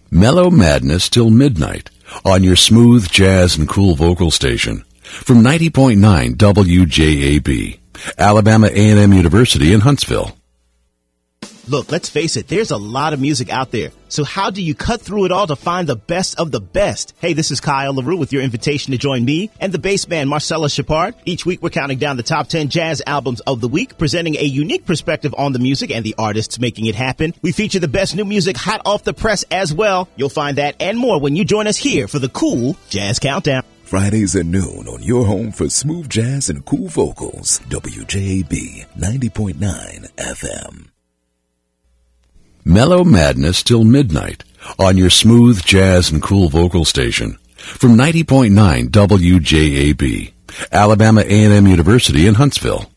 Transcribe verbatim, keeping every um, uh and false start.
Mellow Madness till midnight on your smooth jazz and cool vocal station from ninety point nine W J A B, Alabama A and M University in Huntsville. Look, let's face it, there's a lot of music out there. So how do you cut through it all to find the best of the best? Hey, this is Kyle LaRue with your invitation to join me and the bass band Marcella Shepard. Each week we're counting down the top ten jazz albums of the week, presenting a unique perspective on the music and the artists making it happen. We feature the best new music hot off the press as well. You'll find that and more when you join us here for the Cool Jazz Countdown. Fridays at noon on your home for smooth jazz and cool vocals. W J A B ninety point nine F M. Mellow Madness till midnight on your smooth jazz and cool vocal station from ninety point nine W J A B, Alabama A and M University in Huntsville.